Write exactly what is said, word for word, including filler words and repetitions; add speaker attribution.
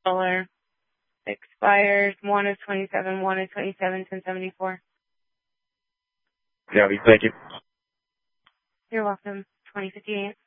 Speaker 1: Solar expires one of twenty-seven, one of twenty-seven, ten seventy-four.
Speaker 2: Yeah, thank you.
Speaker 1: You're welcome. twenty fifty-eight.